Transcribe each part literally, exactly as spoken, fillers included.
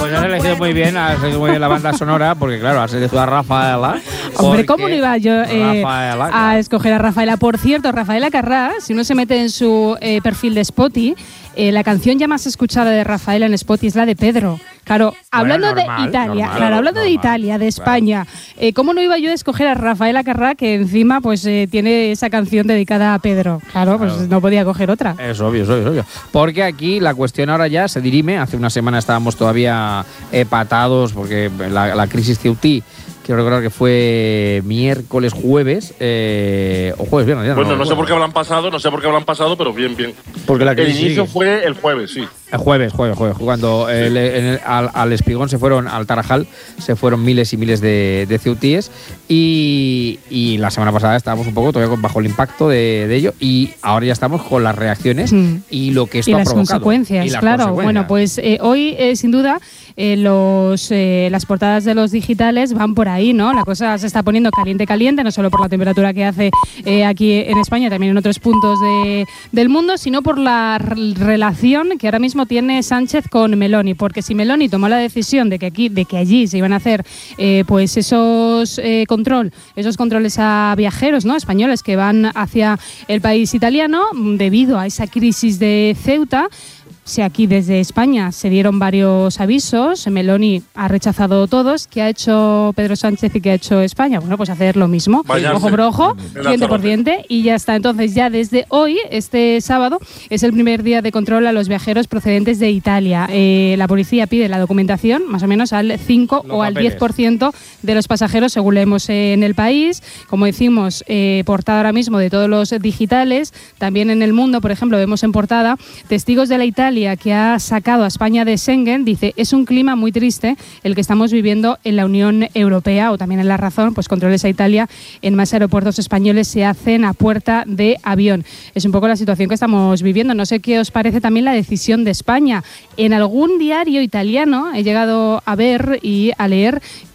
Pues has elegido muy bien, has elegido muy bien la banda sonora, porque claro, has elegido a Rafaela. Hombre, ¿cómo no iba yo eh, Rafaela, a claro. escoger a Rafaela? Por cierto, Rafaela Carrà, si uno se mete en su eh, perfil de Spotify, eh, la canción ya más escuchada de Rafaela en Spotify es la de Pedro. Claro, hablando Bueno, normal, de Italia, normal, claro, hablando normal, de Italia, de España, claro. eh, ¿cómo no iba yo a escoger a Rafaela Carrà, que encima pues eh, tiene esa canción dedicada a Pedro? Claro, pues Claro. no podía coger otra. Es obvio, es obvio, es obvio. Porque aquí la cuestión ahora ya se dirime. Hace una semana estábamos todavía empatados porque la, la crisis ceutí, quiero recordar que fue miércoles, jueves, eh, o jueves, viernes. Bueno, no, no sé por qué habrán pasado, no sé por qué habrán pasado, pero bien, bien. Porque la El crisis inicio sigue. fue el jueves, sí. El jueves, jueves, jueves. Cuando Sí. el, en el, al, al Espigón se fueron, al Tarajal, se fueron miles y miles de, de ceutíes. Y, y la semana pasada estábamos un poco todavía con- bajo el impacto de, de ello. Y ahora ya estamos con las reacciones Mm. y lo que esto Y ha las provocado. consecuencias, Y las claro. consecuencias. Bueno, pues eh, hoy, eh, sin duda, eh, los, eh, las portadas de los digitales van por ahí, ¿no? La cosa se está poniendo caliente, caliente, no solo por la temperatura que hace eh, aquí en España, también en otros puntos de, del mundo, sino por la r- relación que ahora mismo tiene Sánchez con Meloni. Porque si Meloni tomó la decisión de que aquí, de que allí se iban a hacer, eh, pues esos eh, control, esos controles a viajeros, ¿no? Españoles que van hacia el país italiano, mm, debido a esa crisis de Ceuta. Si aquí desde España se dieron varios avisos, Meloni ha rechazado todos. ¿Qué ha hecho Pedro Sánchez y qué ha hecho España? Bueno, pues hacer lo mismo. Bañarse. Ojo por ojo, En la diente por zona. diente, y ya está. Entonces, ya desde hoy, este sábado, es el primer día de control a los viajeros procedentes de Italia. Eh, la policía pide la documentación más o menos al cinco Los o al papeles. diez por ciento de los pasajeros, según leemos eh, en el país. Como decimos, eh, portada ahora mismo de todos los digitales. También en El Mundo, por ejemplo, vemos en portada testigos de la Italia que ha sacado a España de Schengen. Dice, es un clima muy triste el que estamos viviendo en la Unión Europea. O también en La Razón, pues controles a Italia en más aeropuertos españoles se hacen a puerta de avión. Es un poco la situación que estamos viviendo. No sé qué os parece también la decisión de España. En algún diario italiano he llegado a ver y a leer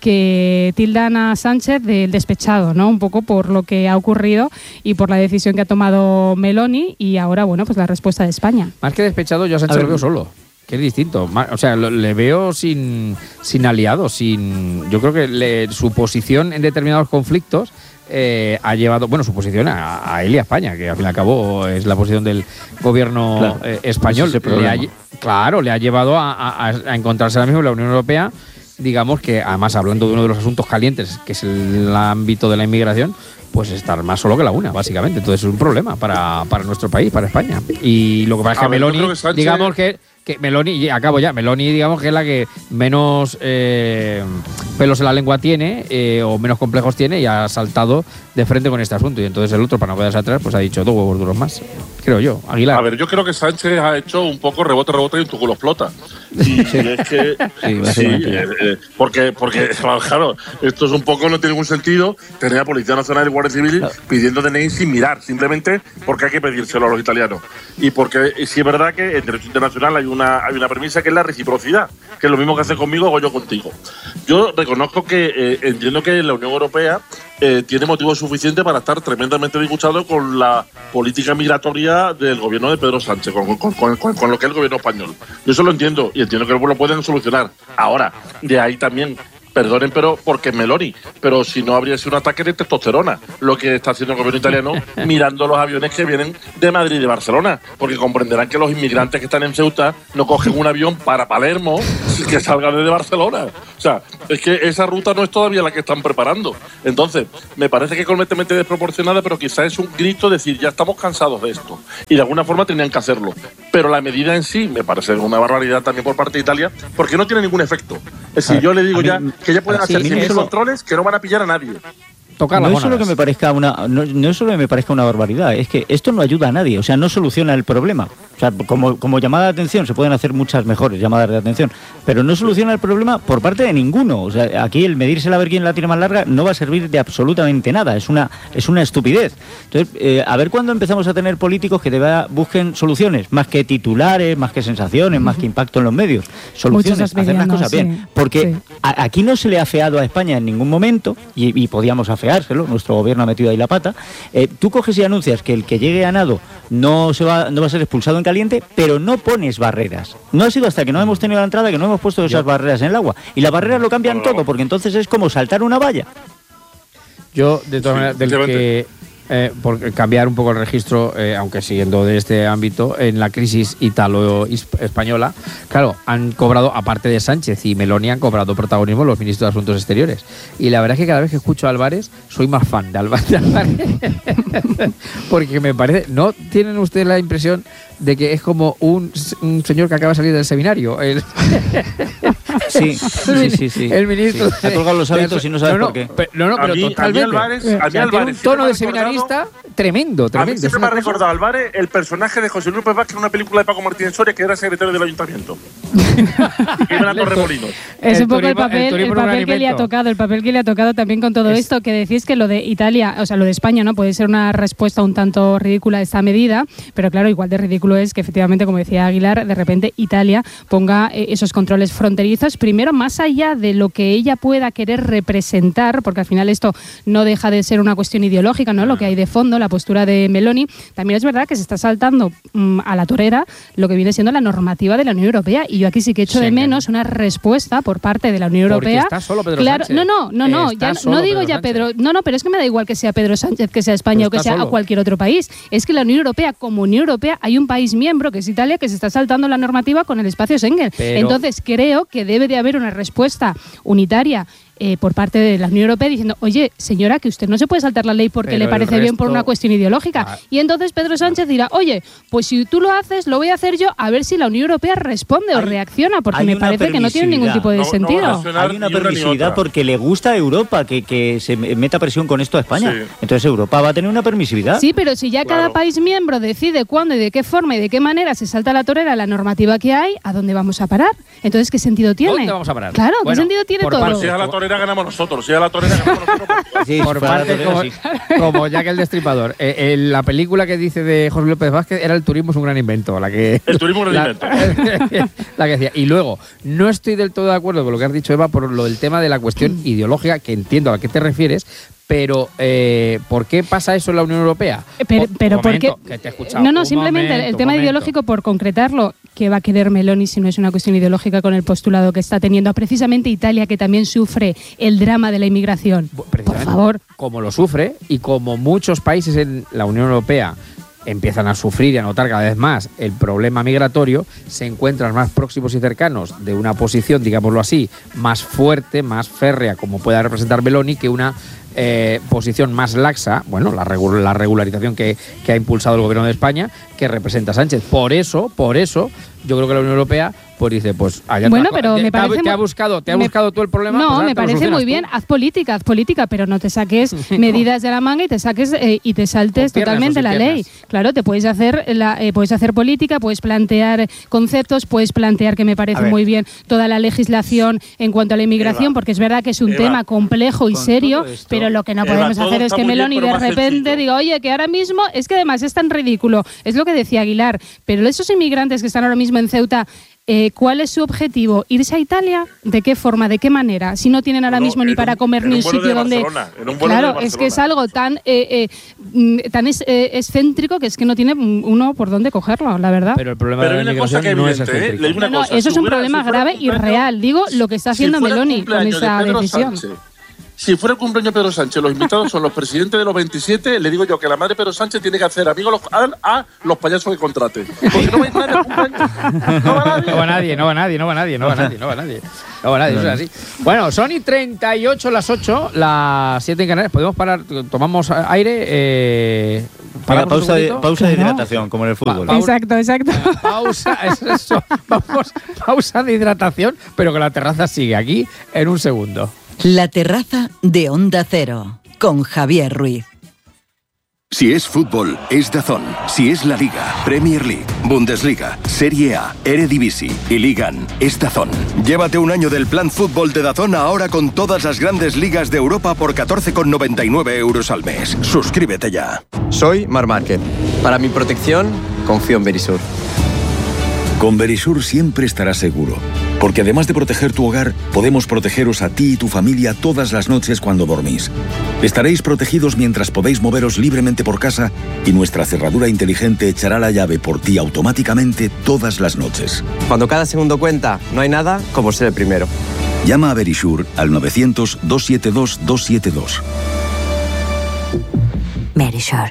que tildan a Sánchez del despechado, ¿no? Un poco por lo que ha ocurrido y por la decisión que ha tomado Meloni, y ahora, bueno, pues la respuesta de España. Más que despechado, yo a Sánchez A ver, lo veo solo. Que es distinto. Ma- O sea, lo- le veo sin, sin aliados. Sin, yo creo que le- su posición en determinados conflictos eh, ha llevado, bueno, su posición a, a él y a España, que al fin y al cabo es la posición del gobierno Claro, eh, español. ese es el Le ha problema. lle- claro, le ha llevado a, a- a encontrarse ahora mismo en la Unión Europea. Digamos que, además, hablando de uno de los asuntos calientes, que es el ámbito de la inmigración, pues estar más solo que la una, básicamente. Entonces es un problema para, para nuestro país, para España. Y lo que pasa es que A ver, yo Meloni, creo que Sánchez- digamos que, que Meloni, y acabo ya, Meloni, digamos que es la que menos eh, pelos en la lengua tiene, eh, o menos complejos tiene, y ha saltado de frente con este asunto. Y entonces el otro, para no quedarse atrás, pues ha dicho dos huevos duros más, creo yo. Aguilar. A ver, yo creo que Sánchez ha hecho un poco rebote, rebote y tu culo explota. Y es que. Sí, sí, básicamente. eh, eh, porque, porque, claro, esto es un poco, no tiene ningún sentido tener a Policía Nacional y Guardia Civil Claro. pidiendo D N I sin mirar, simplemente porque hay que pedírselo a los italianos. Y porque sí es verdad que en derecho internacional hay una, hay una premisa que es la reciprocidad, que es lo mismo que haces conmigo, hago yo contigo. Yo reconozco que eh, entiendo que la Unión Europea eh, tiene motivos suficientes para estar tremendamente disgustado con la política migratoria del gobierno de Pedro Sánchez, con, con- con- con- con lo que es el gobierno español. Yo eso lo entiendo y entiendo que lo pueden solucionar. Ahora, de ahí también, perdonen, pero porque es Meloni, pero si no habría sido un ataque de testosterona lo que está haciendo el gobierno italiano mirando los aviones que vienen de Madrid y de Barcelona, porque comprenderán que los inmigrantes que están en Ceuta no cogen un avión para Palermo que salga desde Barcelona. O sea, es que esa ruta no es todavía la que están preparando. Entonces, me parece que es completamente desproporcionada, pero quizás es un grito decir, ya estamos cansados de esto. Y de alguna forma tenían que hacerlo. Pero la medida en sí me parece una barbaridad también por parte de Italia, porque no tiene ningún efecto. Es decir, yo le digo A mí- ya que ya pueden sí, hacer a mí cien mil solo- controles que no van a pillar a nadie. Tocar No las es solo que gónadas. me parezca una no, no es solo que me parezca una barbaridad, es que esto no ayuda a nadie, o sea, no soluciona el problema. O sea, como, como llamada de atención se pueden hacer muchas mejores llamadas de atención, pero no soluciona el problema por parte de ninguno. O sea, aquí el medirse a ver quién la tiene más larga no va a servir de absolutamente nada, es una es una estupidez. Entonces, eh, a ver cuándo empezamos a tener políticos que de verdad busquen soluciones, más que titulares, más que sensaciones, más que impacto en los medios. Soluciones, Muchos hacer las pidiendo, cosas sí, bien. Porque sí. a- aquí no se le ha afeado a España en ningún momento, y, y podíamos afeárselo, nuestro gobierno ha metido ahí la pata. Eh, tú coges y anuncias que el que llegue a nado no se va no va a ser expulsado en caliente, pero no pones barreras. No ha sido hasta que no hemos tenido la entrada que no hemos puesto esas Yo. barreras en el agua. Y las barreras lo cambian todo, porque entonces es como saltar una valla. Yo, de todas Sí, maneras, del efectivamente. que, eh, por cambiar un poco el registro, eh, aunque siguiendo de este ámbito, en la crisis italo-española, claro, han cobrado, aparte de Sánchez y Meloni, han cobrado protagonismo los ministros de Asuntos Exteriores. Y la verdad es que cada vez que escucho a Álvarez, soy más fan de Álvarez. de Álvarez. Porque me parece, ¿no tienen ustedes la impresión de que es como un, un señor que acaba de salir del seminario? El, Sí, sí, sí. sí. el ministro. Sí. Ha colgado los hábitos y no sabes por qué. Pero, no, no, A pero mí- a mí totalmente. Álvarez- a mí O sea, tiene Álvarez un siempre tono me ha de recordado- seminarista tremendo, A mí tremendo. Es siempre me una ha cosa- recordado Álvarez el personaje de José Luis Vázquez en una película de Paco Martínez Soria que era secretario del ayuntamiento. Y era Torremolinos. Es El un poco el turismo- el papel, el turismo en un papel que le ha alimento. tocado, el papel que le ha tocado también con todo Es- esto, que decís que lo de Italia, o sea, lo de España, ¿no? Puede ser una respuesta un tanto ridícula a esta medida, pero claro, igual de ridículo es que efectivamente, como decía Aguilar, de repente Italia ponga eh, esos controles fronterizos, primero más allá de lo que ella pueda querer representar, porque al final esto no deja de ser una cuestión ideológica, ¿no? Lo que hay de fondo, la postura de Meloni, también es verdad que se está saltando mm, a la torera lo que viene siendo la normativa de la Unión Europea, y yo aquí sí que echo de Schengen. menos una respuesta por parte de la Unión Porque Europea. está solo Pedro Claro, Sánchez. no, no, no, no, Está ya solo no digo Pedro ya Sánchez. Pedro, no, no, pero es que me da igual que sea Pedro Sánchez, que sea España Pero o que está sea solo. cualquier otro país. Es que la Unión Europea, como Unión Europea, hay un país miembro que es Italia que se está saltando la normativa con el espacio Schengen. Pero- Entonces creo que debe de haber una respuesta unitaria eh, por parte de la Unión Europea diciendo, oye, señora, que usted no se puede saltar la ley porque Pero le el parece bien por resto- una cuestión ideológica. Ah. Y entonces Pedro Sánchez dirá, oye, pues si tú lo haces, lo voy a hacer yo, a ver si la Unión Europea responde o Hay- reacciona, porque hay me una parece que no tiene ningún permisividad. tipo de No- no sentido. van a hacer- Hay una ni una ni permisividad otra. porque le gusta a Europa que, que se meta presión con esto a España. Sí. Entonces Europa va a tener una permisividad. Sí, pero si ya cada Claro. país miembro decide cuándo y de qué forma y de qué manera se salta la torera la normativa que hay, ¿a dónde vamos a parar? Entonces, ¿qué sentido tiene? ¿Dónde vamos a parar? Claro, ¿qué Bueno, sentido tiene por todo? parte- Si es a la torera ganamos nosotros. Si es a la torera ganamos nosotros. Sí, Por para parte, la como, torera, sí. como Jack el Destripador. Eh, eh, la película que dice de José López Vázquez era El turismo es un gran invento. La que, El turismo es un la, invento. la que decía. Y luego, no estoy del todo de acuerdo con lo que has dicho, Eva, por lo del tema de la cuestión ideológica, que entiendo a qué te refieres, pero eh, ¿por qué pasa eso en la Unión Europea? Eh, Pero, Un pero momento, ¿por qué? que te he escuchado. No, no, Un simplemente momento, el un tema momento. ideológico, por concretarlo, que va a querer Meloni si no es una cuestión ideológica con el postulado que está teniendo precisamente Italia, que también sufre el drama de la inmigración. Por Precisamente, favor. como lo sufre y como muchos países en la Unión Europea empiezan a sufrir y a notar cada vez más el problema migratorio, se encuentran más próximos y cercanos de una posición, digámoslo así, más fuerte, más férrea, como pueda representar Meloni, que una eh, posición más laxa, bueno, la, regu- la regularización que, que ha impulsado el gobierno de España, que representa Sánchez. Por eso, por eso, yo creo que la Unión Europea pues dice, pues allá Bueno, te la- pero te, me te ha- parece te ha muy- buscado, te ha me- buscado tú el problema. No, pues ahora me te lo parece solucionas muy tú. bien. Haz política, haz política, pero no te saques medidas de la manga y te saques eh, y te saltes Con piernas totalmente o sin la ley. piernas. Claro, te puedes hacer la, eh, puedes hacer política, puedes plantear conceptos, puedes plantear que me A parece ver. muy bien toda la legislación en cuanto a la inmigración, Eva, porque es verdad que es un Eva, tema complejo y con serio, todo esto, pero lo que no Eva, podemos todo hacer es está que muy bien, Meloni pero de más repente sencillo. diga, oye, que ahora mismo es que además es tan ridículo. Es lo que decía Aguilar, pero esos inmigrantes que están ahora mismo en Ceuta, Eh, ¿cuál es su objetivo? ¿Irse a Italia? ¿De qué forma? ¿De qué manera? Si no tienen ahora No, mismo ni en para un- comer en ni un un vuelo sitio de donde... Barcelona, en un vuelo de Claro, es que es Barcelona. algo tan, eh, eh, mm, tan es- eh, excéntrico que es que no tiene mm, uno por dónde cogerlo, la verdad. Pero el problema Pero de hay la una cosa inmigración que no es es evidente, ¿eh? excéntrico. Le digo una No, no, cosa, eso si es un hubiera- problema si fuera grave el y cumpleaños- real. Digo lo que está si haciendo fuera el Meloni con cumpleaños de esa Pedro decisión. Sánchez, si fuera el cumpleaños de Pedro Sánchez, los invitados son los presidentes de los veintisiete, le digo yo que la madre de Pedro Sánchez tiene que hacer amigos los- a, a los payasos que contrate. Porque no va a ir nadie al cumpleaños. No va nadie. No va nadie, no va nadie, no va nadie, no va nadie, no va nadie. No va nadie, eso es así. Bueno, son y treinta y ocho las ocho, las siete en Canarias. ¿Podemos parar? ¿Tomamos aire? Eh, Venga, ¿paramos un pausa, de, segundito? pausa de Claro. hidratación, como en el fútbol. Pa- pa- Exacto, exacto. Pausa, es eso. Vamos, pausa de hidratación, pero que la terraza sigue aquí en un segundo. La terraza de Onda Cero, con Javier Ruiz. Si es fútbol, es DAZN. Si es la Liga, Premier League, Bundesliga, Serie A, Eredivisie y Ligan, es DAZN. Llévate un año del plan fútbol de DAZN ahora con todas las grandes ligas de Europa por catorce con noventa y nueve euros al mes. Suscríbete ya. Soy Mar Márquez. Para mi protección, confío en Verisur. Con Verisur siempre estarás seguro. Porque además de proteger tu hogar, podemos protegeros a ti y tu familia todas las noches cuando dormís. Estaréis protegidos mientras podéis moveros libremente por casa y nuestra cerradura inteligente echará la llave por ti automáticamente todas las noches. Cuando cada segundo cuenta, no hay nada como ser el primero. Llama a Verisure al novecientos, doscientos setenta y dos, doscientos setenta y dos. Verisure.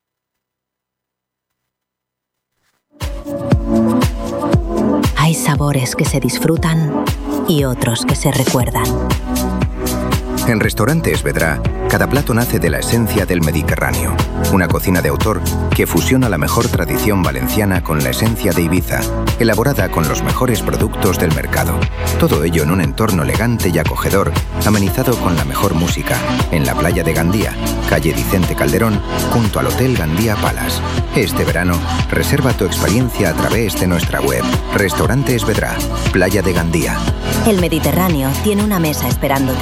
Hay sabores que se disfrutan y otros que se recuerdan. En Restaurante Esvedra, cada plato nace de la esencia del Mediterráneo. Una cocina de autor que fusiona la mejor tradición valenciana con la esencia de Ibiza, elaborada con los mejores productos del mercado. Todo ello en un entorno elegante y acogedor, amenizado con la mejor música, en la playa de Gandía, calle Vicente Calderón, junto al Hotel Gandía Palace. Este verano, reserva tu experiencia a través de nuestra web. Restaurante Esvedra, Playa de Gandía. El Mediterráneo tiene una mesa esperándote.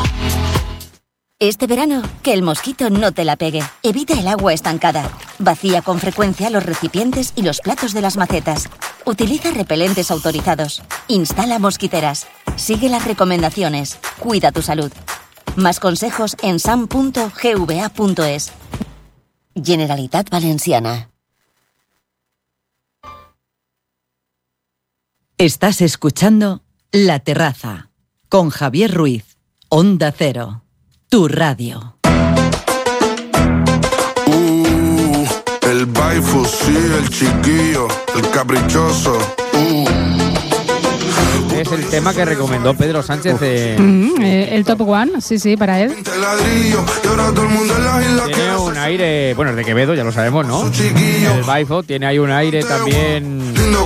Este verano, que el mosquito no te la pegue. Evita el agua estancada. Vacía con frecuencia los recipientes y los platos de las macetas. Utiliza repelentes autorizados. Instala mosquiteras. Sigue las recomendaciones. Cuida tu salud. Más consejos en sam punto gva punto es. Generalitat Valenciana. Estás escuchando La Terraza con Javier Ruiz, Onda Cero. Tu radio. Uh, el Baifu, sí, el chiquillo, el caprichoso. Uh. Es el tema que recomendó Pedro Sánchez. Eh, mm, eh, el top one, sí, sí, para él. Tiene un aire, bueno, es de Quevedo, ya lo sabemos, ¿no? El Baifo tiene ahí un aire también.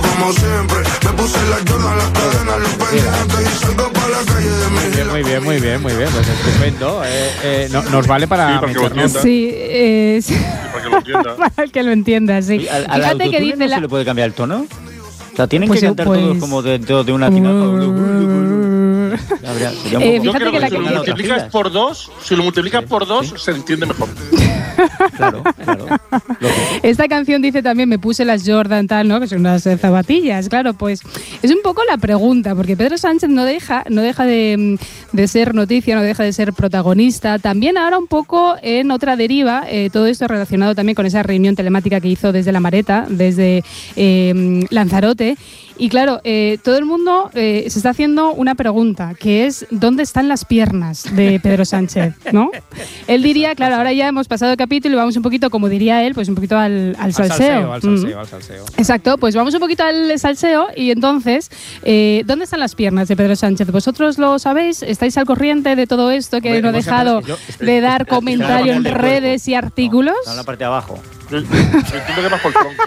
Muy bien, muy bien, muy bien, pues estupendo. Eh, eh, no, nos vale para sí, meternos. Sí, eh, sí. Sí, para que lo entienda. Para que lo entienda, sí. ¿Y al, al Fíjate que dice no la... se le puede cambiar el tono? O sea, tienen Pues que yo, cantar pues... todos como dentro de una tinaja. Habría- sería un Eh, poco- Yo fíjate creo que que, la si lo que- multiplicas por dos, si lo multiplicas por dos, se entiende mejor. Claro, claro. Esta canción dice también, me puse las Jordan tal, ¿no? Que son unas eh, zapatillas, claro, pues es un poco la pregunta, porque Pedro Sánchez no deja, no deja de, de ser noticia, no deja de ser protagonista. También ahora un poco en otra deriva, eh, todo esto relacionado también con esa reunión telemática que hizo desde La Mareta, desde eh, Lanzarote. Y claro, eh, todo el mundo eh, se está haciendo una pregunta, que es ¿dónde están las piernas de Pedro Sánchez? ¿No? Él diría, claro, ahora ya hemos pasado el capítulo y vamos un poquito, como diría él, pues un poquito al, al salseo. Al salseo, Mm. al salseo. Exacto, pues vamos un poquito al salseo y entonces, eh, ¿dónde están las piernas de Pedro Sánchez? ¿Vosotros lo sabéis? ¿Estáis al corriente de todo esto que Hombre, no ha hemos dejado yo- de dar comentario en redes y artículos? Está en la parte de abajo. Yo entiendo que más por el tronco.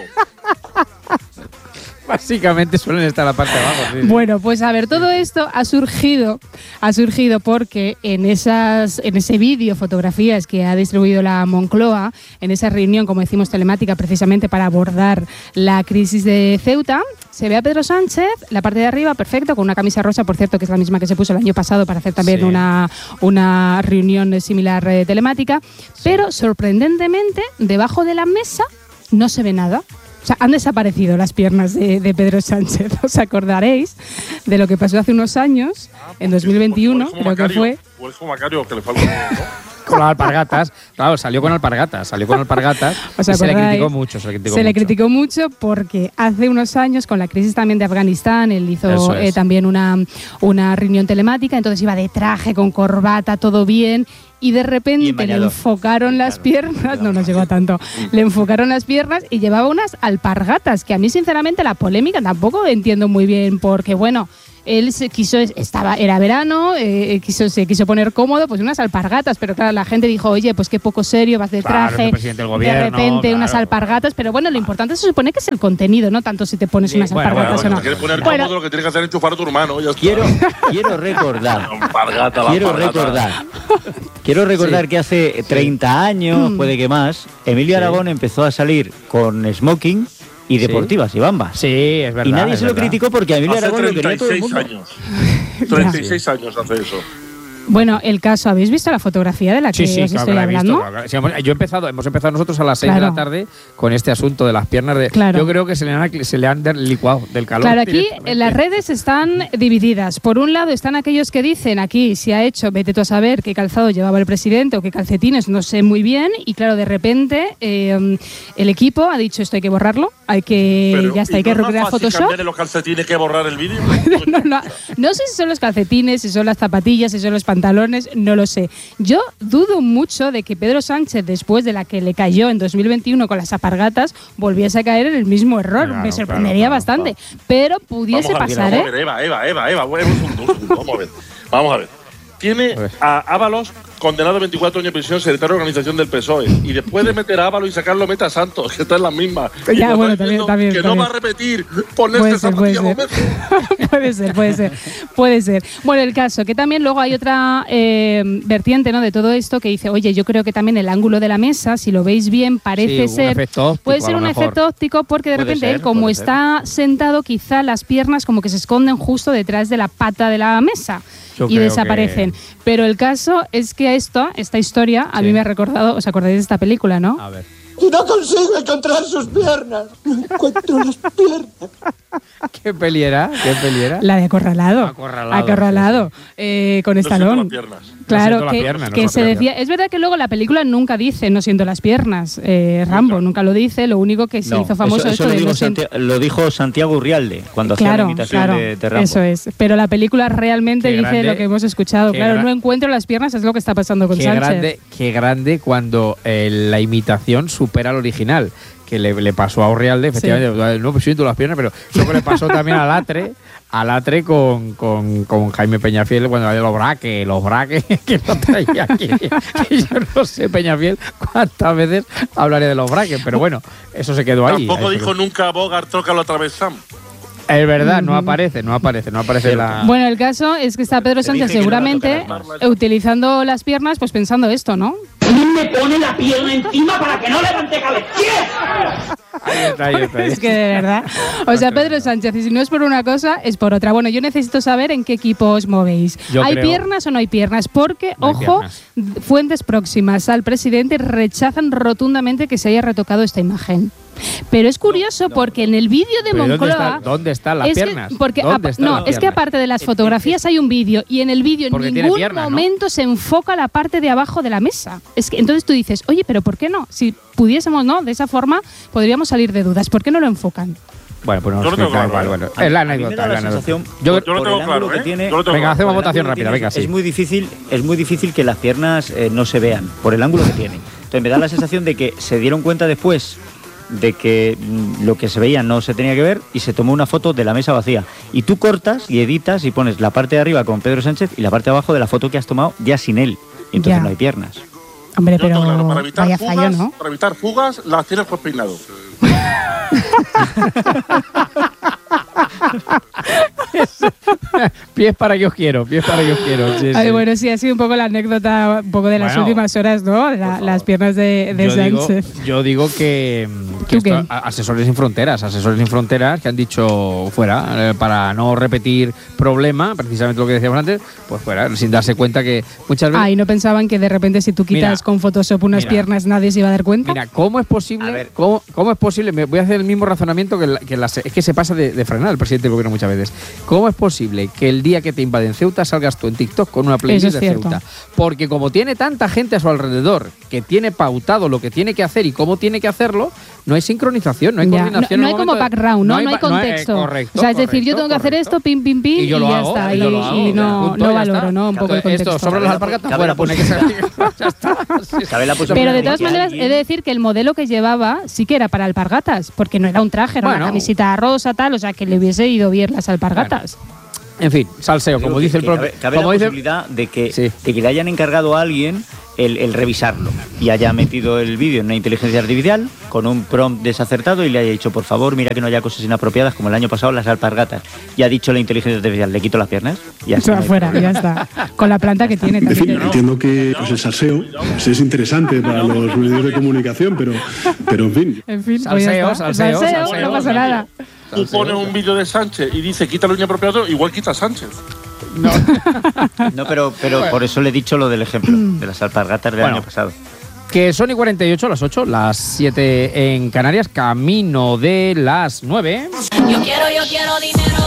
Básicamente suelen estar a la parte de abajo. Sí, sí. Bueno, pues a ver, todo esto ha surgido, ha surgido porque en esas, en ese vídeo, fotografías que ha distribuido la Moncloa, en esa reunión, como decimos, telemática, precisamente para abordar la crisis de Ceuta, se ve a Pedro Sánchez, la parte de arriba, perfecto, con una camisa rosa, por cierto, que es la misma que se puso el año pasado para hacer también Sí. una, una reunión similar eh, telemática, pero sorprendentemente, debajo de la mesa no se ve nada. O sea, han desaparecido las piernas de, de Pedro Sánchez. Os acordaréis de lo que pasó hace unos años, en dos mil veintiuno, O el creo que fue. O el Macario, que le falta un poco, ¿no? Con las alpargatas. Claro, salió con alpargatas. Salió con alpargatas. ¿Os y se le acordáis? criticó mucho. Se le criticó Se le mucho. criticó mucho porque hace unos años, con la crisis también de Afganistán, él hizo Eso es. eh, también una, una reunión telemática, entonces iba de traje, con corbata, todo bien, y de Y repente en le bañador. enfocaron las Claro, piernas, claro. no nos llegó a tanto, le enfocaron las piernas y llevaba unas alpargatas, que a mí sinceramente la polémica tampoco entiendo muy bien, porque bueno, él se quiso, estaba, era verano, eh, quiso, se quiso poner cómodo, pues unas alpargatas, pero claro, la gente dijo, oye, pues qué poco serio, vas de Claro, es traje, el presidente del de gobierno, repente claro. unas alpargatas, pero bueno, lo importante se supone que es el contenido, no tanto si te pones Sí, unas bueno, alpargatas Bueno, o si te no. quieres poner Bueno. cómodo, lo que tienes que hacer es enchufar a tu hermano. Ya está. Quiero, quiero recordar. Alpargata, la Quiero alpargata. recordar. Quiero recordar que hace treinta años, puede que más, Emilio Sí. Aragón empezó a salir con smoking y Sí. deportivas y bambas. Sí, es verdad. y nadie es se lo verdad. criticó porque a Emilio Hace Aragón lo quería todo el treinta y seis mundo. años. treinta y seis años hace eso. Bueno, el caso, ¿habéis visto la fotografía de la que Sí, sí, os claro estoy que la he visto. hablando? Claro, claro. Sí, hemos, yo he empezado, hemos empezado nosotros a las seis Claro. de la tarde con este asunto de las piernas. De, Claro. Yo creo que se le han, se le han licuado del calor. Claro, aquí directamente. en las redes están divididas. Por un lado están aquellos que dicen aquí se ha hecho, vete tú a saber qué calzado llevaba el presidente o qué calcetines, no sé muy bien. Y claro, de repente eh, el equipo ha dicho esto hay que borrarlo, hay que Pero, ya está, ¿y hay que no es más recrear fácil Photoshop. cambiarle los calcetines que borrar el vídeo? no, no, no sé si son los calcetines, si son las zapatillas, si son los pantalones, no lo sé. Yo dudo mucho de que Pedro Sánchez, después de la que le cayó en dos mil veintiuno con las alpargatas, volviese a caer en el mismo error. Claro, Me sorprendería claro, bastante. Pero pudiese Vamos a ver, pasar, vamos ¿eh? a ver, Eva, Eva, Eva, Eva, bueno, un segundo, un segundo, vamos a ver. Vamos a ver. Tiene a Ábalos condenado a veinticuatro años de prisión, secretario de organización del P S O E. Y después de meter a Ábalos y sacarlo, mete a Santos, que está en las mismas. Y Ya, nos bueno, está también, diciendo también, Que también. no va a repetir ponerse Puede ser, puede zapatillas ser. puede ser, puede ser, puede ser. Bueno, el caso, que también luego hay otra eh, vertiente, ¿no?, de todo esto que dice, oye, yo creo que también el ángulo de la mesa, si lo veis bien, parece Sí, un ser, efecto óptico, puede a ser lo un mejor. efecto óptico porque de Puede repente ser, él, como puede está sentado, quizá las piernas como que se esconden justo detrás de la pata de la mesa. Yo Y creo desaparecen. Pero el caso es que esto, esta historia, a mí me ha recordado, ¿os acordáis de esta película, no? A ver. Y no consigo encontrar sus piernas. No encuentro las piernas. ¿Qué peli era? ¿Qué peli era? La de Acorralado. Acorralado, Acorralado. Eh, con Stallone. Claro, siento la que, pierna, no que siento se la decía. Es verdad que luego la película nunca dice no siento las piernas. Eh, Rambo nunca lo dice. Lo único que se No, hizo famoso eso, es eso esto lo, de dijo no siento. Santi- lo dijo Santiago Urrialde cuando hacía la Claro, imitación claro, de, de Rambo. eso es. Pero la película realmente Qué dice grande, lo que hemos escuchado. qué Claro, gra- no encuentro las piernas, es lo que está pasando con Qué Sánchez. grande, qué grande cuando eh, la imitación supera al original. Que le, le pasó a Orrealde, efectivamente, no pues siento las piernas, pero eso que le pasó también a Latre, a Latre con, con, con Jaime Peñafiel cuando había los braques, los braques que lo traía aquí. Que yo no sé, Peñafiel, cuántas veces hablaré de los braques, pero bueno, eso se quedó ahí. Tampoco Ahí se dijo quedó. nunca Bogart, trócalo otra vez, Sam. Es verdad, no aparece, no aparece, no aparece la. Bueno, el caso es que está Pedro Sánchez dije que no iba a seguramente tocar las utilizando las piernas, pues pensando esto, ¿no? Me pone la pierna encima para que no levante cabeza. Ahí está, ahí está, ahí Es está. que de verdad. O sea, Pedro Sánchez, y si no es por una cosa, es por otra. Bueno, yo necesito saber en qué equipo os movéis. Yo ¿Hay creo- piernas o no hay piernas? Porque, No hay ojo, piernas. fuentes próximas al presidente rechazan rotundamente que se haya retocado esta imagen. Pero es curioso porque en el vídeo de Pero ¿y Moncloa. ¿Dónde, está- dónde están las es que- piernas? porque ¿Dónde apa- están no, las es que piernas? aparte de las fotografías hay un vídeo y en el vídeo en Porque tiene ningún piernas, ¿no? momento se enfoca la parte de abajo de la mesa. Es que entonces tú dices, oye, pero ¿por qué no? Si pudiésemos, ¿no? De esa forma podríamos salir de dudas. ¿Por qué no lo enfocan? Bueno, pues no, Yo lo tengo da igual, claro, bueno. A- Es la a mí me anécdota. da es la la anécdota. sensación- Yo, Yo lo por tengo el claro, ángulo que ¿eh? tiene- Yo lo tengo Venga, claro. hacemos por el votación ángulo que rápida, tiene, venga, sí. Es muy difícil, es muy difícil que las piernas eh, no se vean por el ángulo que tienen. Entonces me da la sensación de que se dieron cuenta después de que mm, lo que se veía no se tenía que ver y se tomó una foto de la mesa vacía. Y tú cortas y editas y pones la parte de arriba con Pedro Sánchez y la parte de abajo de la foto que has tomado ya sin él. Y entonces Ya. no hay piernas. Hombre, Yo lo tengo pero claro, para evitar vaya fugas, fallo, ¿no? para evitar fugas, las tienes pues peinado. Pies para que os quiero, pies para que os quiero. Sí, Ay, sí. bueno, sí, ha sido un poco la anécdota un poco de las Bueno, últimas horas, ¿no? La- las piernas de, de yo, digo, Sánchez. yo digo que, que ¿Tú qué? esto- a- Asesores Sin Fronteras, Asesores Sin Fronteras que han dicho fuera, eh, para no repetir problema, precisamente lo que decíamos antes, pues fuera, sin darse cuenta que muchas veces. Ah, y no pensaban que de repente si tú quitas Mira, con Photoshop unas mira. piernas nadie se iba a dar cuenta. Mira, ¿cómo es posible? ¿cómo, cómo es posible? Me voy a hacer el mismo razonamiento que, la- que la- es que se pasa de, de frenar el presidente del gobierno muchas veces. ¿Cómo es posible que el día que te invaden Ceuta salgas tú en TikTok con una playlist Eso es de cierto. Ceuta? Porque como tiene tanta gente a su alrededor que tiene pautado lo que tiene que hacer y cómo tiene que hacerlo, no hay sincronización, no hay Ya, coordinación. no, no en hay el como momento de- background, ¿no? No hay, ba- contexto. eh, correcto, o sea, es decir, yo correcto, tengo que hacer correcto. esto, pim, pim, pim, Y yo lo ya hago, está. y yo Y, lo hago, y no, punto, no ya valoro, está. ¿no? Un poco el contexto. Esto, sobre las alpargatas, Cabe fuera, la pone que se ya está. Sí, Cabe la Pero posibilidad de todas que maneras, alguien- he de decir que el modelo que llevaba sí que era para alpargatas, porque no era un traje, era Bueno. una camisita rosa, tal, o sea, que le hubiese ido bien las alpargatas. En fin, salseo, Creo como que- dice el que propio. Cabe, cabe como la dice, posibilidad de que, de que le hayan encargado a alguien el, el revisarlo y haya metido el vídeo en una inteligencia artificial con un prompt desacertado y le haya dicho, por favor, mira que no haya cosas inapropiadas como el año pasado las alpargatas. Y ha dicho la inteligencia artificial, le quito las piernas y O así sea, no hay fuera, problema. ya está. Con la planta que tiene En fin, también. entiendo que pues, el salseo pues, es interesante para los medios de comunicación, pero, pero en fin. En fin, pues ya Salseo, está. salseo, Salseo, salseo. no pasa nada. Tú pones un vídeo de Sánchez y dice quita lo inapropiado, igual quita a Sánchez. No, no pero, pero bueno. Por eso le he dicho lo del ejemplo de las alpargatas del bueno, año pasado. Que son y cuarenta y ocho, las ocho, las siete en Canarias, camino de las nueve. Yo quiero, yo quiero dinero.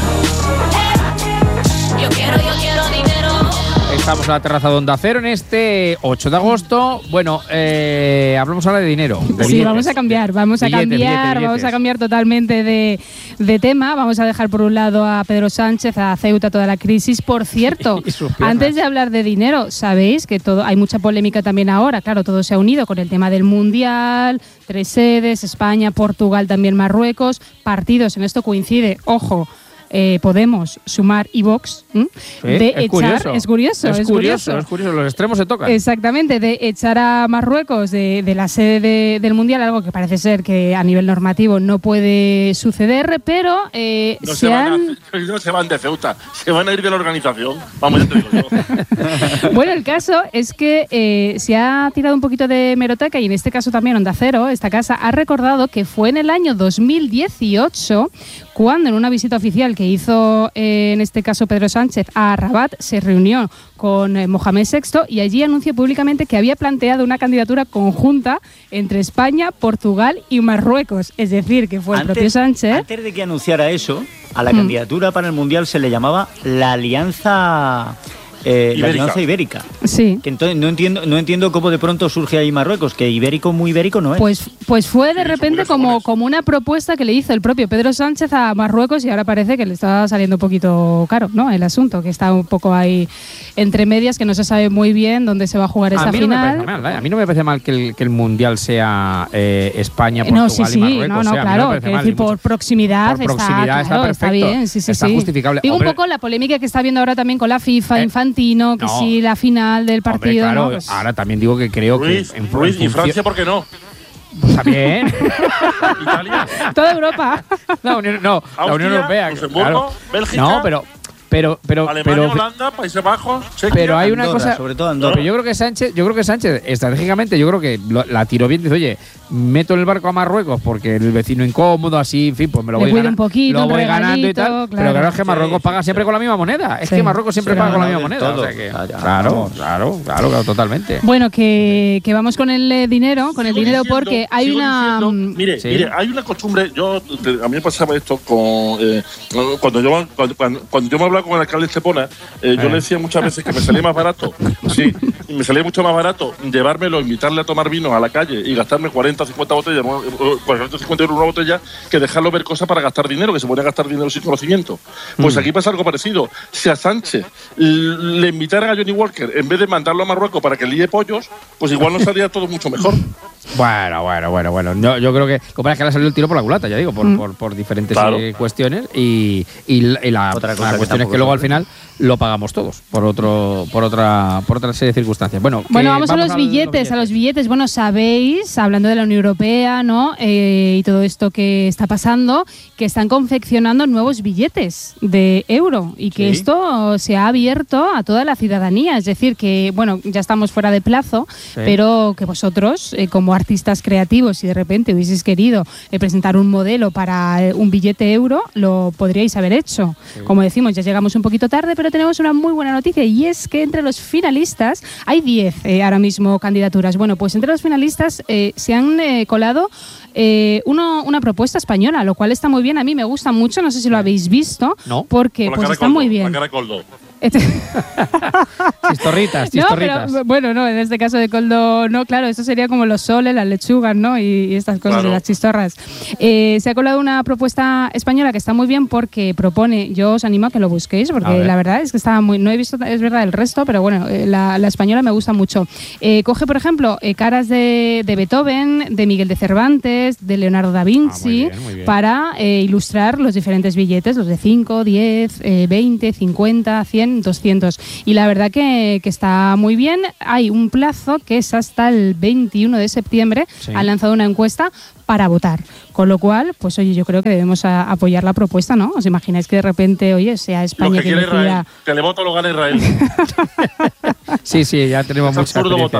Yo quiero, yo quiero dinero. Estamos a la terraza de Onda Cero en este ocho de agosto. Bueno, eh, hablamos ahora de dinero. De sí, billetes. vamos a cambiar, vamos a billetes, cambiar, billetes, billetes. vamos a cambiar totalmente de, de tema. Vamos a dejar por un lado a Pedro Sánchez, a Ceuta, toda la crisis. Por cierto, antes de hablar de dinero, sabéis que todo hay mucha polémica también ahora. Claro, todo se ha unido con el tema del Mundial, tres sedes, España, Portugal, también Marruecos. Partidos, en esto coincide, ojo, Eh, Podemos, Sumar y Vox ¿m? Sí, de es echar curioso. es curioso es, es curioso, curioso es curioso, los extremos se tocan. Exactamente, de echar a Marruecos de, de la sede de, del Mundial, algo que parece ser que a nivel normativo no puede suceder, pero eh, no, se, se han... van a, no se van de Ceuta, se van a ir de la organización. Vamos, ya te digo yo. Bueno, el caso es que eh, se ha tirado un poquito de hemeroteca y en este caso también Onda Cero, esta casa, ha recordado que fue en el año dos mil dieciocho cuando en una visita oficial que hizo eh, en este caso Pedro Sánchez a Rabat se reunió con eh, Mohamed sexto y allí anunció públicamente que había planteado una candidatura conjunta entre España, Portugal y Marruecos. Es decir, que fue antes, el propio Sánchez. Antes de que anunciara eso, a la mm. candidatura para el Mundial se le llamaba la Alianza... Eh, la Alianza Ibérica. Sí. Que entonces no entiendo, no entiendo cómo de pronto surge ahí Marruecos, que ibérico muy ibérico no es. Pues, pues fue de repente como, como una propuesta que le hizo el propio Pedro Sánchez a Marruecos y ahora parece que le está saliendo un poquito caro, ¿no? El asunto, que está un poco ahí entre medias, que no se sabe muy bien dónde se va a jugar esa a mí final. No me parece mal, ¿eh? A mí no me parece mal que el, que el Mundial sea eh, España, Portugal no, sí, sí, y Marruecos. No, no, o sea, claro, no que decir, por proximidad, por proximidad está, claro, está, está bien, sí, sí, está sí. justificable. Digo Hombre, un poco la polémica que está habiendo ahora también con la FIFA, eh, Infantino, que no. sí, la final del partido. Hombre, claro, ¿no? Pues, ahora también digo que creo Ruiz, que... En, Ruiz, en ¿y Francia por qué no? Está bien. Italia. Toda Europa. La Unión, no, Austria, la Unión Europea. Luxemburgo, Claro. Bélgica. No, pero... Pero, pero, Alemania, pero, Holanda, Países Bajos, Chequia, pero hay una Andorra, cosa, sobre todo Andorra. pero yo creo que Sánchez, yo creo que Sánchez estratégicamente, yo creo que lo, la tiró bien. Dice, oye, meto en el barco a Marruecos porque el vecino incómodo, así, en fin, pues me lo Le voy cuido ganando, un poquito, lo voy un ganando y tal. regalito, Pero claro. claro, es que Marruecos Sí, paga sí, siempre sí. con la misma moneda. Es Sí. que Marruecos siempre Sí, paga con la no, misma del moneda. todo. O sea que, Ah, ya, claro, vamos. claro, claro, claro, totalmente. Bueno, que, que vamos con el eh, dinero, con Sigo el dinero diciendo, porque hay sigo una... diciendo, mire, Sí. mire, hay una costumbre. Yo te- a mí me pasaba esto con eh, cuando yo cuando, cuando, cuando yo me hablaba con el alcalde Estepona, eh, yo Eh. le decía muchas veces que me salía más barato, sí, y me salía mucho más barato llevármelo, invitarle a tomar vino a la calle y gastarme cuarenta, cincuenta botellas, ¿no? cuarenta, cincuenta euros una botella, que dejarlo ver cosas para gastar dinero, que se pone a gastar dinero sin conocimiento. Pues Mm. aquí pasa algo parecido. Si a Sánchez l- le invitaran a Johnny Walker en vez de mandarlo a Marruecos para que líe pollos, pues igual nos salía todo mucho mejor. Bueno, bueno, bueno, bueno. No, yo creo que. Lo que pasa es que le ha salido el tiro por la culata, ya digo, por, Mm. por, por diferentes Claro. eh, cuestiones. Y, y la, y la- Otra la cosa que cuestión es tampoco que luego se al final lo pagamos todos por otro, por otra, por otra serie de circunstancias. Bueno, que Bueno, vamos, a los al- billetes, a los billetes. Bueno, sabéis, hablando de la Unión Europea, ¿no? Eh, y todo esto que está pasando, que están confeccionando nuevos billetes de euro y que Sí. esto se ha abierto a toda la ciudadanía. Es decir, que, bueno, ya estamos fuera de plazo, Sí. pero que vosotros, eh, como artistas creativos, si de repente hubieseis querido eh, presentar un modelo para eh, un billete euro, lo podríais haber hecho. Sí. Como decimos, ya llegamos un poquito tarde, pero tenemos una muy buena noticia y es que entre los finalistas hay diez eh, ahora mismo candidaturas. Bueno, pues entre los finalistas eh, se han eh, colado eh, uno, una propuesta española, lo cual está muy bien. A mí me gusta mucho, no sé si lo habéis visto, No. porque Con la pues cara de está Coldo, muy La bien. cara de Coldo. Chistorritas, No, chistorritas. pero bueno, no, en este caso de coldo, no, claro, esto sería como los soles, las lechugas, ¿no? Y, y estas cosas, Claro. las chistorras. Eh, se ha colado una propuesta española que está muy bien porque propone, yo os animo a que lo busquéis, A porque ver. la verdad es que está muy, no he visto, es verdad, el resto, pero bueno, eh, la, la española me gusta mucho. Eh, coge, por ejemplo, eh, caras de, de Beethoven, de Miguel de Cervantes, de Leonardo da Vinci, Ah, muy bien, muy bien. para eh, ilustrar los diferentes billetes, los de cinco, diez, eh, veinte, cincuenta, cien, doscientos. Y la verdad que, que está muy bien. Hay un plazo que es hasta el veintiuno de septiembre. Sí. Han lanzado una encuesta para votar. Con lo cual, pues oye, yo creo que debemos a- apoyar la propuesta, ¿no? ¿Os imagináis que de repente, oye, sea Lo España que quien quiere decida? Israel, que le voto lo gana Israel. Sí, sí, ya tenemos Es mucha absurdo experiencia. votar.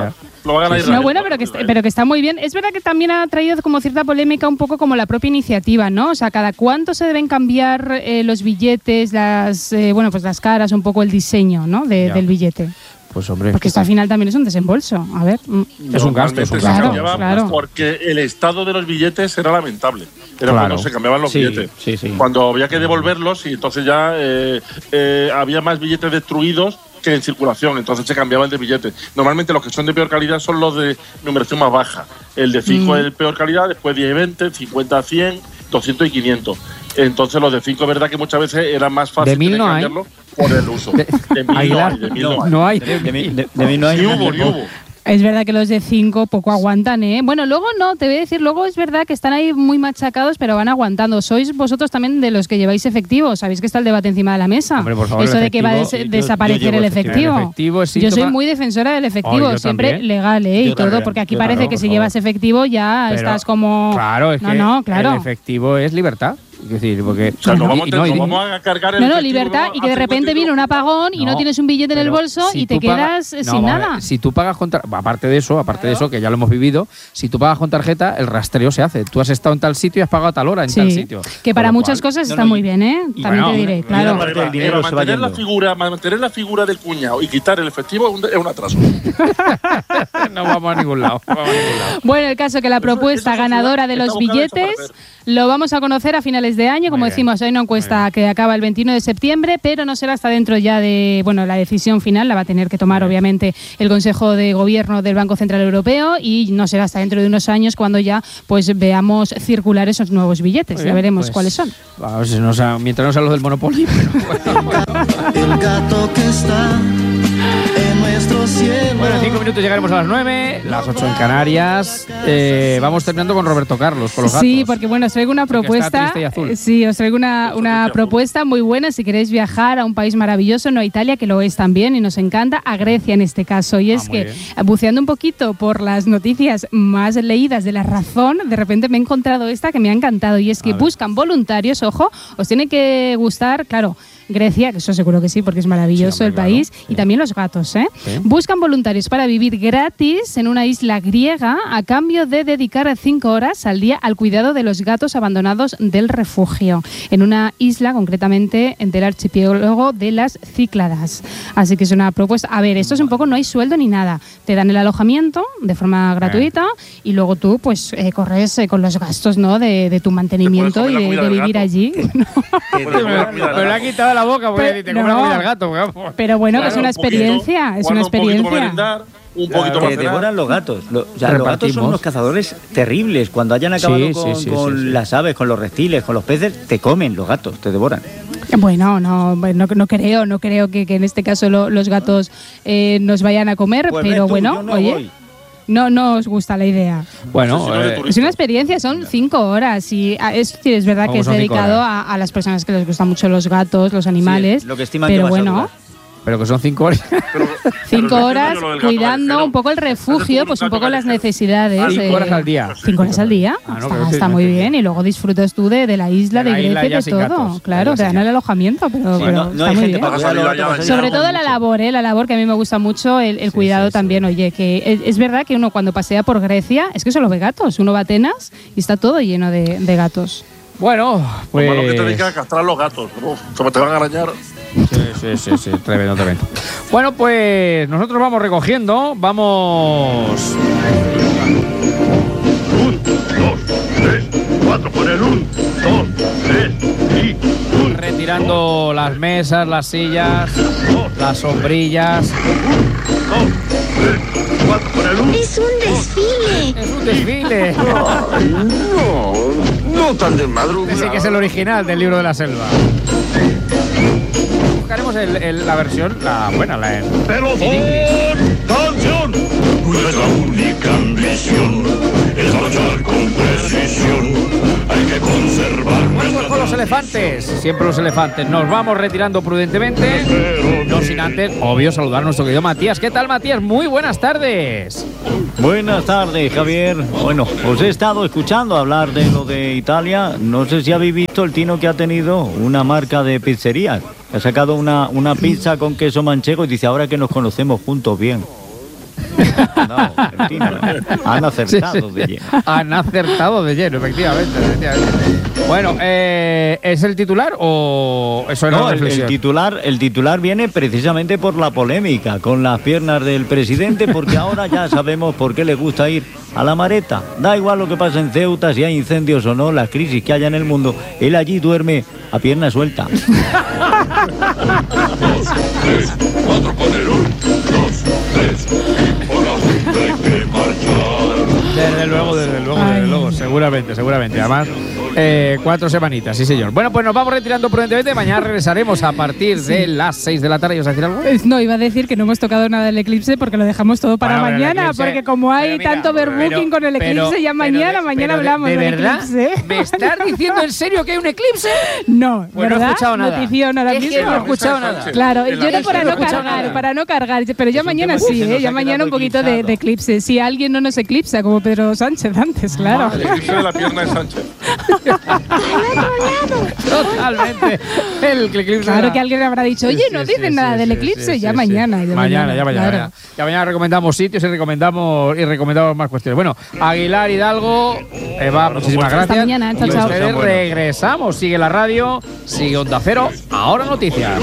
Lo va a ganar Israel. No, bueno, pero que, está, pero que está muy bien. Es verdad que también ha traído como cierta polémica un poco como la propia iniciativa, ¿no? O sea, ¿cada cuánto se deben cambiar eh, los billetes, las eh, bueno, pues las caras, un poco el diseño, ¿no? De, del billete? Pues hombre, porque esto al final también es un desembolso. A ver, es un gasto, es un gasto. Claro, claro. Porque el estado de los billetes era lamentable. Era Claro. cuando se cambiaban los Sí, billetes. sí, sí. Cuando había que devolverlos y entonces ya eh, eh, había más billetes destruidos que en circulación, entonces se cambiaban de billetes. Normalmente los que son de peor calidad son los de numeración más baja. El de cinco Mm. es de peor calidad, después diez y veinte, cincuenta, cien, doscientos y quinientos. Entonces los de cinco es verdad que muchas veces era más fácil De mil de no hay. cambiarlo por el uso. De, de mil Aguilar, no hay, de mil no, no hay. no hay. De, de, de, de mí no hay. Ni hubo, ni hubo. Es verdad que los de cinco poco aguantan, ¿eh? Bueno, luego no, te voy a decir, luego es verdad que están ahí muy machacados, pero van aguantando. ¿Sois vosotros también de los que lleváis efectivo? ¿Sabéis que está el debate encima de la mesa? Hombre, por favor, Eso el de que va a des- efectivo, yo- desaparecer yo llevo el efectivo. efectivo. El efectivo es Yo soy síntoma- muy defensora del efectivo, Oh, yo siempre también. legal, ¿eh? Y Yo todo, también, porque aquí yo parece también, que por si favor. llevas efectivo ya Pero- estás como… Claro, es no, que no, claro. el efectivo es libertad. Es decir, porque… O sea, no y- vamos, y a- no, y- no vamos a cargar el No, no, efectivo, libertad vamos y a que de hacer repente cuestión- viene un apagón y no, No, tienes un billete en el pero bolso si y te tú pagas- quedas no, sin vamos a ver, nada. Si tú pagas con tar- aparte de eso, aparte de eso, que ya lo hemos vivido, si tú pagas con tarjeta, el rastreo se hace. Tú has estado en tal sitio y has pagado a tal hora en Sí, tal sitio. que para Con lo muchas cual- cosas no, está no, muy y- bien, ¿eh? y También bueno, te diré, Eva, claro. parte del dinero Eva, se va mantener la yendo. figura, mantener la figura del cuñado y quitar el efectivo es un, es un atraso. no vamos a ningún lado. no vamos a ningún lado. Bueno, el caso que la propuesta eso, ganadora de está los buscando billetes desaparecer. lo vamos a conocer a finales de año. Como Muy bien. decimos, hay una encuesta que acaba el veintiuno de septiembre, pero no será hasta dentro ya de, bueno, la decisión final la va a tener que tomar obviamente el Consejo de Gobierno del Banco Central Europeo y no será hasta dentro de unos años cuando ya pues veamos circular esos nuevos billetes. Muy Ya bien, veremos pues, cuáles son. Vamos, no sea- mientras no sea los del Monopoly. Pero bueno. El gato que está en nuestro cielo. Bueno, en cinco minutos llegaremos a las nueve, las ocho en Canarias. Eh, vamos terminando con Roberto Carlos, con los gatos. Sí, porque bueno, os traigo una Porque está propuesta. triste y azul. eh, Sí, os traigo una, una propuesta muy buena si queréis viajar a un país maravilloso, no a Italia, que lo es también y nos encanta, a Grecia en este caso. Y es Ah, muy que, bien. buceando un poquito por las noticias más leídas de La Razón, de repente me he encontrado esta que me ha encantado. Y es que A ver. buscan voluntarios, ojo, os tiene que gustar, claro. Grecia, que eso seguro que sí, porque es maravilloso Sí, hombre, el claro, país, sí. y también los gatos, ¿eh? Sí. Buscan voluntarios para vivir gratis en una isla griega a cambio de dedicar cinco horas al día al cuidado de los gatos abandonados del refugio, en una isla concretamente del archipiélago de las Cícladas. Así que es una propuesta. A ver, esto es un poco, no hay sueldo ni nada. Te dan el alojamiento de forma gratuita y luego tú pues eh, corres eh, con los gastos, ¿no? de, de tu mantenimiento comer y la de, comida de del vivir gato. allí. Puedes comer la comida del Pero le ha gato. quitado la boca porque Pero- te come la no. comida del gato. vamos. Pero bueno, que es Claro, una un poquito, experiencia, es una guarda un poquito para experiencia. merendar, un Claro, poquito Que para cenar. devoran los gatos. Lo- o sea, los gatos Repartimos. son unos cazadores terribles. Cuando hayan acabado Sí, con, sí, sí, con sí, sí. las aves, con los reptiles, con los peces, te comen los gatos, te devoran. Bueno, no, no, no creo, no creo que, que en este caso lo- los gatos eh, nos vayan a comer, Pues ves pero tú, bueno, yo no oye, voy. no, no os gusta la idea. Bueno, Sí, sí, no de eh, turismo. Es una experiencia, son cinco horas y ah, es, sí, es verdad ¿Cómo que es son cinco dedicado horas? a, a las personas que les gustan mucho los gatos, los animales, Sí, lo que estiman pero que vas a bueno, durar. pero que son cinco horas. Pero- cinco pero horas yo lo del gato cuidando callejero. un poco el refugio, pues un poco las necesidades. Cinco eh, horas al día. Cinco horas al día, Ah, no, está, que no estoy- está no muy estoy- bien y luego disfrutas tú de, de la isla, De de, la isla Grecia, ya de sin todo, gatos, claro, ya te dan sin el alojamiento, pero, Sí, pero no, no está hay muy gente bien. para cuidar a los Para salir gatos. allá así. Sobre ya, todo la mucho. labor, ¿eh? La labor que a mí me gusta mucho, el, el Sí, cuidado sí, sí. también, oye, que es, es verdad que uno cuando pasea por Grecia es que solo ve gatos, uno va a Atenas y está todo lleno de, de gatos. Bueno, Lo pues. malo que te dedican a castrar los gatos. Uf, como te van a arañar. Sí, sí, sí, sí, tremendo, tremendo. Bueno, pues nosotros vamos recogiendo, vamos. Un, dos, tres, cuatro. Con el un, dos, tres y un. Retirando las mesas, las sillas, las sombrillas. Dos, tres, cuatro. Con el un. Es un desfile. Es un desfile. Ay, no, no tan de madrugada. Ese que es el original del libro de la selva. Buscaremos el- el- la versión, la buena, la en. Pero en inglés. canción. Nuestra única ambición es marchar con precisión. Hay que conservar Bueno, pues con los elefantes, siempre los elefantes. Nos vamos retirando prudentemente, no sin antes, obvio, saludar a nuestro querido Matías. ¿Qué tal, Matías? Muy buenas tardes. Buenas tardes, Javier. Bueno, os he estado escuchando hablar de lo de Italia. No sé si habéis visto el tino que ha tenido una marca de pizzerías. Ha sacado una, una pizza con queso manchego y dice, ahora que nos conocemos juntos bien. No, han acertado Sí, sí. de lleno. Han acertado de lleno, efectivamente. efectivamente. Bueno, eh, ¿es el titular o eso era No, la el, reflexión? el titular, el titular viene precisamente por la polémica con las piernas del presidente, porque ahora ya sabemos por qué le gusta ir a la Mareta. Da igual lo que pasa en Ceuta, si hay incendios o no, las crisis que haya en el mundo, él allí duerme a pierna suelta. Desde luego, desde luego, desde luego, seguramente, seguramente. Además, eh, cuatro semanitas, sí señor. Bueno, pues nos vamos retirando prudentemente. Mañana regresaremos a partir de las seis de la tarde. ¿Ibas a decir algo? Eh, No, iba a decir que no hemos tocado nada del eclipse porque lo dejamos todo para Bueno, pero el mañana, eclipse- porque como hay pero mira, tanto overbooking pero- con el eclipse, pero- ya pero mañana, de- mañana pero de- hablamos ¿de del verdad? eclipse. ¿Me estás diciendo en serio que hay un eclipse? No, Pues no he ¿verdad? escuchado nada. Notición ahora Es que mismo. no he escuchado nada. Claro, En la yo era mesa para no no he escuchado cargar, nada. para no cargar, pero ya mañana tema sí, que se ¿eh? nos ya ha mañana quedado un poquito de, de eclipse. Si alguien no nos eclipsa, como Pedro Sánchez antes, claro. El eclipse de la pierna de Sánchez. Totalmente. El eclipse. Claro era- que alguien habrá dicho, oye, Sí, no sí, dicen sí, nada sí, del sí, eclipse, sí, ya sí, mañana. sí. Ya Mañana, ya mañana. claro. Ya, ya mañana recomendamos sitios y recomendamos y recomendamos más cuestiones. Bueno, Aguilar, Hidalgo, Eva, muchísimas Hasta gracias. mañana, chao, Y chao. ustedes regresamos. Sigue la radio, sigue Onda Cero. Ahora noticias.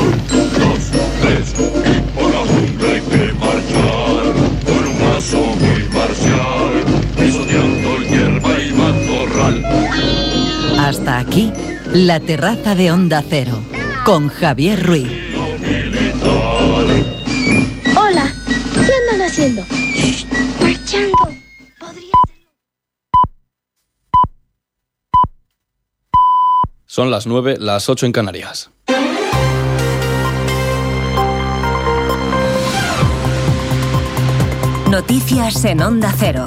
Hasta aquí, la terraza de Onda Cero, con Javier Ruiz. Hola, ¿qué andan haciendo? Marchando. Son las nueve, las ocho en Canarias. Noticias en Onda Cero.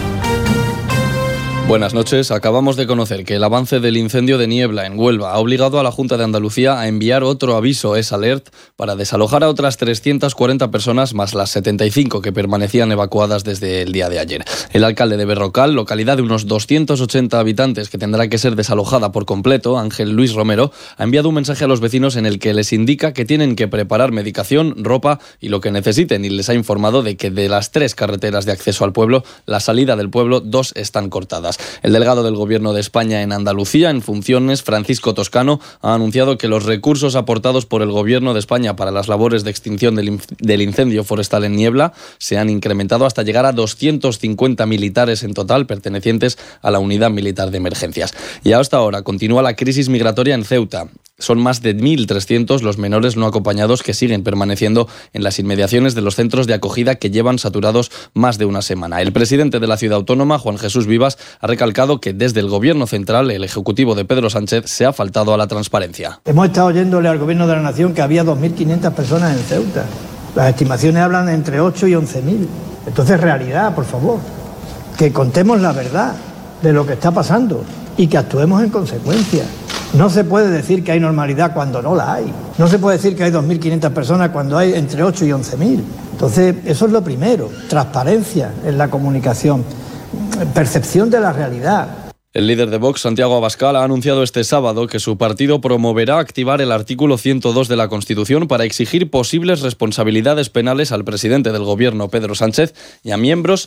Buenas noches. Acabamos de conocer que el avance del incendio de Niebla en Huelva ha obligado a la Junta de Andalucía a enviar otro aviso es alert para desalojar a otras trescientas cuarenta personas más las setenta y cinco que permanecían evacuadas desde el día de ayer. El alcalde de Berrocal, localidad de unos doscientos ochenta habitantes que tendrá que ser desalojada por completo, Ángel Luis Romero, ha enviado un mensaje a los vecinos en el que les indica que tienen que preparar medicación, ropa y lo que necesiten, y les ha informado de que de las tres carreteras de acceso al pueblo, la salida del pueblo, dos están cortadas. El delegado del Gobierno de España en Andalucía, en funciones, Francisco Toscano, ha anunciado que los recursos aportados por el Gobierno de España para las labores de extinción del, inc- del incendio forestal en Niebla se han incrementado hasta llegar a doscientos cincuenta militares en total pertenecientes a la Unidad Militar de Emergencias. Y hasta ahora continúa la crisis migratoria en Ceuta. Son más de mil trescientos los menores no acompañados que siguen permaneciendo en las inmediaciones de los centros de acogida que llevan saturados más de una semana. El presidente de la ciudad autónoma, Juan Jesús Vivas, ha recalcado que desde el Gobierno central, el Ejecutivo de Pedro Sánchez, se ha faltado a la transparencia. Hemos estado oyéndole al Gobierno de la Nación que había dos mil quinientas personas en Ceuta. Las estimaciones hablan de entre ocho y once mil. Entonces, realidad, por favor. Que contemos la verdad de lo que está pasando y que actuemos en consecuencia. No se puede decir que hay normalidad cuando no la hay. No se puede decir que hay dos mil quinientas personas cuando hay entre ocho y once mil. Entonces, eso es lo primero. Transparencia en la comunicación. Percepción de la realidad. El líder de Vox, Santiago Abascal, ha anunciado este sábado que su partido promoverá activar el artículo ciento dos de la Constitución para exigir posibles responsabilidades penales al presidente del Gobierno, Pedro Sánchez, y a miembros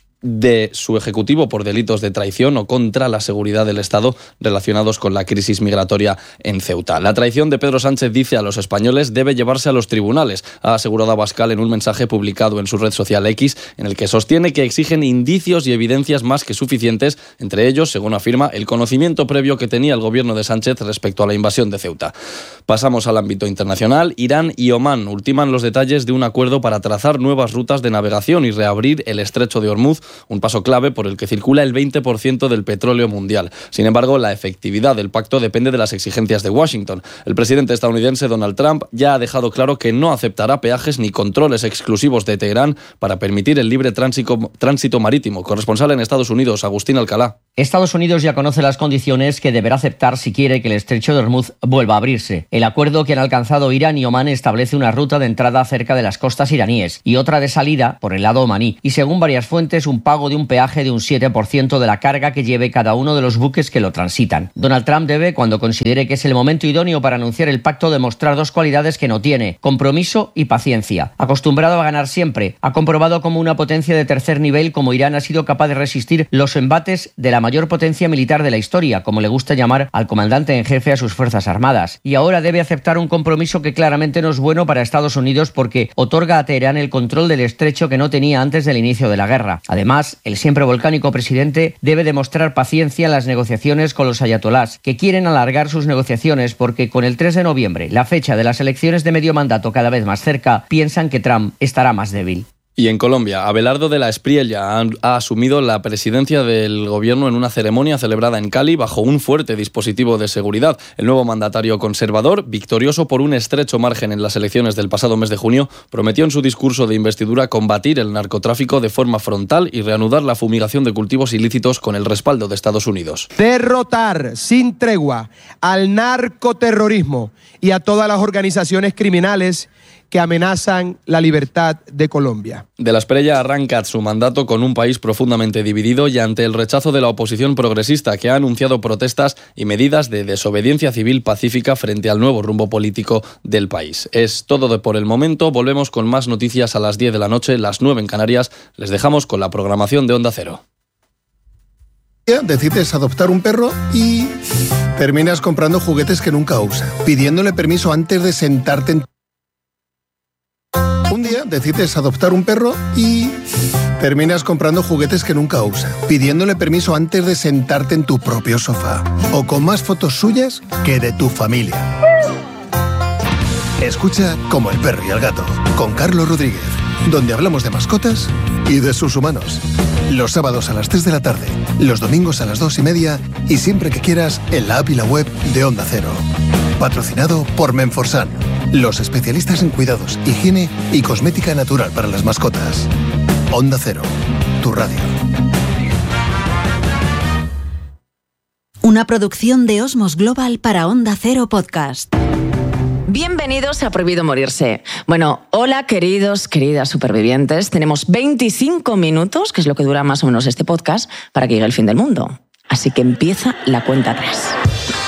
de su ejecutivo por delitos de traición o contra la seguridad del Estado relacionados con la crisis migratoria en Ceuta. La traición de Pedro Sánchez, dice a los españoles, debe llevarse a los tribunales, ha asegurado Abascal en un mensaje publicado en su red social X, en el que sostiene que exigen indicios y evidencias más que suficientes, entre ellos, según afirma, el conocimiento previo que tenía el gobierno de Sánchez respecto a la invasión de Ceuta. Pasamos al ámbito internacional. Irán y Omán ultiman los detalles de un acuerdo para trazar nuevas rutas de navegación y reabrir el estrecho de Hormuz, un paso clave por el que circula el veinte por ciento del petróleo mundial. Sin embargo, la efectividad del pacto depende de las exigencias de Washington. El presidente estadounidense Donald Trump ya ha dejado claro que no aceptará peajes ni controles exclusivos de Teherán para permitir el libre tránsito, tránsito marítimo. Corresponsal en Estados Unidos, Agustín Alcalá. Estados Unidos ya conoce las condiciones que deberá aceptar si quiere que el estrecho de Hormuz vuelva a abrirse. El acuerdo que han alcanzado Irán y Omán establece una ruta de entrada cerca de las costas iraníes y otra de salida por el lado omaní, y según varias fuentes, un un pago de un peaje de un siete por ciento de la carga que lleve cada uno de los buques que lo transitan. Donald Trump debe, cuando considere que es el momento idóneo para anunciar el pacto, demostrar dos cualidades que no tiene: compromiso y paciencia. Acostumbrado a ganar siempre, ha comprobado cómo una potencia de tercer nivel como Irán ha sido capaz de resistir los embates de la mayor potencia militar de la historia, como le gusta llamar al comandante en jefe a sus fuerzas armadas. Y ahora debe aceptar un compromiso que claramente no es bueno para Estados Unidos, porque otorga a Teherán el control del estrecho que no tenía antes del inicio de la guerra. Además, el siempre volcánico presidente debe demostrar paciencia en las negociaciones con los ayatolás, que quieren alargar sus negociaciones porque con el tres de noviembre, la fecha de las elecciones de medio mandato cada vez más cerca, piensan que Trump estará más débil. Y en Colombia, Abelardo de la Espriella ha, ha asumido la presidencia del gobierno en una ceremonia celebrada en Cali bajo un fuerte dispositivo de seguridad. El nuevo mandatario conservador, victorioso por un estrecho margen en las elecciones del pasado mes de junio, prometió en su discurso de investidura combatir el narcotráfico de forma frontal y reanudar la fumigación de cultivos ilícitos con el respaldo de Estados Unidos. Derrotar sin tregua al narcoterrorismo y a todas las organizaciones criminales que amenazan la libertad de Colombia. De la Espriella arranca su mandato con un país profundamente dividido y ante el rechazo de la oposición progresista, que ha anunciado protestas y medidas de desobediencia civil pacífica frente al nuevo rumbo político del país. Es todo de por el momento. Volvemos con más noticias a las diez de la noche, las nueve en Canarias. Les dejamos con la programación de Onda Cero. Decides adoptar un perro y terminas comprando juguetes que nunca usa, pidiéndole permiso antes de sentarte en... Un día decides adoptar un perro y terminas comprando juguetes que nunca usa, pidiéndole permiso antes de sentarte en tu propio sofá, o con más fotos suyas que de tu familia. Escucha Como el perro y el gato, con Carlos Rodríguez, donde hablamos de mascotas y de sus humanos. Los sábados a las tres de la tarde, los domingos a las dos y media y siempre que quieras en la app y la web de Onda Cero. Patrocinado por Menforsan, los especialistas en cuidados, higiene y cosmética natural para las mascotas. Onda Cero, tu radio. Una producción de Osmos Global para Onda Cero Podcast. Bienvenidos a Prohibido Morirse. Bueno, hola queridos, queridas supervivientes. Tenemos veinticinco minutos, que es lo que dura más o menos este podcast, para que llegue el fin del mundo. Así que empieza la cuenta atrás.